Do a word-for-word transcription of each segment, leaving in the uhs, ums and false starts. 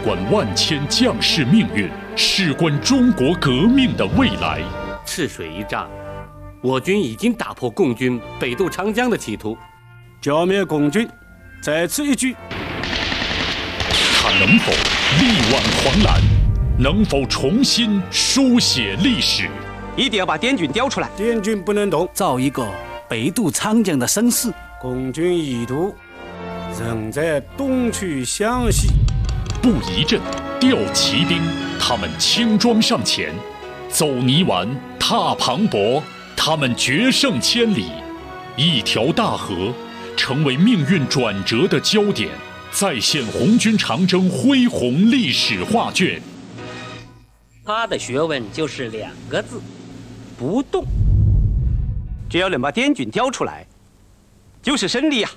管万千将士命运，事关中国革命的未来。 赤水一战，我军已经打破共军北渡长江的企图， 剿灭共军在此一举。 他能否力挽狂澜？能否重新书写历史？ 一定要把滇军调出来， 滇军不能动， 造一个北渡长江的声势。 共军意图仍在东去湘西， 布一阵，调骑兵，他们轻装上前，走泥丸，踏磅礴，他们决胜千里。一条大河成为命运转折的焦点，再现红军长征恢宏历史画卷。 他的学问就是两个字：不动。 只要能把滇军调出来，就是胜利呀！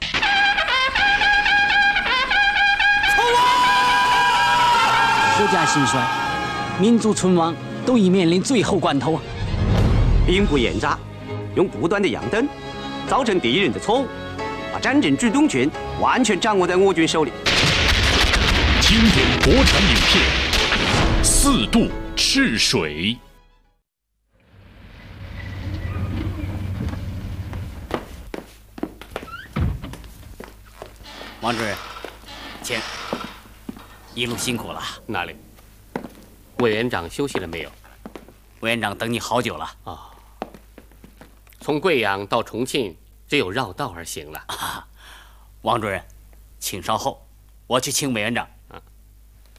国家兴衰，民族存亡，都已面临最后关头啊！ 兵不厌诈，用不断的样灯，造成敌人的错误，把战争主动权完全掌握在我军手里。 经典国产影片《四渡赤水》。 王主任，请。一路辛苦了。 哪里？委员长休息了没有？ 委员长等你好久了。 啊、哦，从贵阳到重庆只有绕道而行了。 啊，王主任，请稍后，我去请委员长。